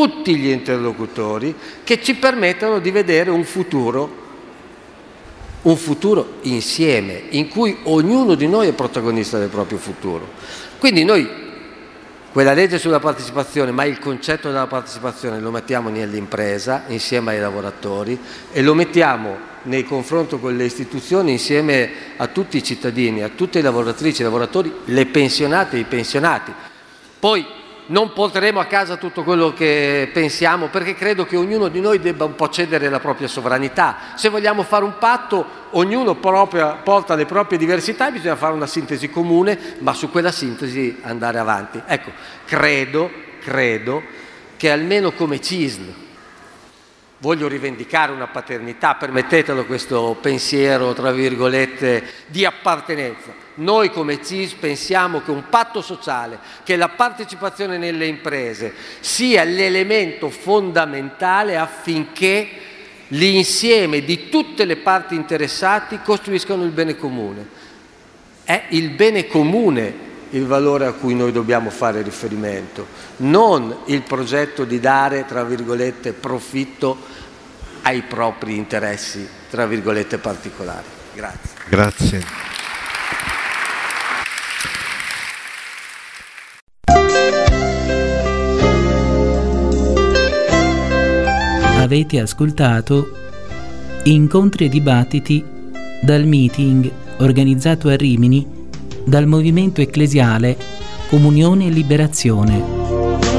tutti gli interlocutori che ci permettano di vedere un futuro insieme, in cui ognuno di noi è protagonista del proprio futuro. Quindi noi quella legge sulla partecipazione, ma il concetto della partecipazione lo mettiamo nell'impresa insieme ai lavoratori e lo mettiamo nei confronti con le istituzioni insieme a tutti i cittadini, a tutte le lavoratrici, i lavoratori, le pensionate e i pensionati. Poi non porteremo a casa tutto quello che pensiamo, perché credo che ognuno di noi debba un po' cedere la propria sovranità. Se vogliamo fare un patto, ognuno porta le proprie diversità e bisogna fare una sintesi comune, ma su quella sintesi andare avanti. Ecco, credo che almeno come CISL, voglio rivendicare una paternità, permettetelo questo pensiero, tra virgolette, di appartenenza. Noi come CISL pensiamo che un patto sociale, che la partecipazione nelle imprese sia l'elemento fondamentale affinché l'insieme di tutte le parti interessate costruiscano il bene comune. È il bene comune il valore a cui noi dobbiamo fare riferimento, non il progetto di dare, tra virgolette, profitto ai propri interessi, tra virgolette, particolari. Grazie. Grazie. Avete ascoltato Incontri e dibattiti dal meeting organizzato a Rimini dal Movimento Ecclesiale Comunione e Liberazione.